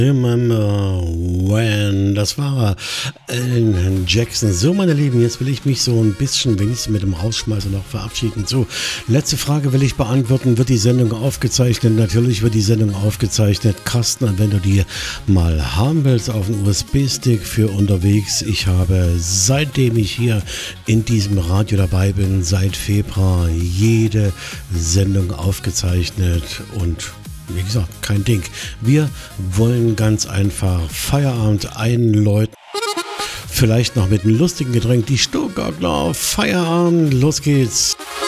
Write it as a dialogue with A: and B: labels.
A: Remember when, das war Alan Jackson. So, meine Lieben, jetzt will ich mich so ein bisschen wenigstens mit dem Rausschmeißer noch verabschieden. So, letzte Frage will ich beantworten. Wird die Sendung aufgezeichnet? Natürlich wird die Sendung aufgezeichnet. Carsten, und wenn du die mal haben willst auf dem USB-Stick für unterwegs. Ich habe, seitdem ich hier in diesem Radio dabei bin, seit Februar jede Sendung aufgezeichnet und wie gesagt, kein Ding. Wir wollen ganz einfach Feierabend einläuten. Vielleicht noch mit einem lustigen Getränk. Die Stuttgartler Feierabend. Los geht's.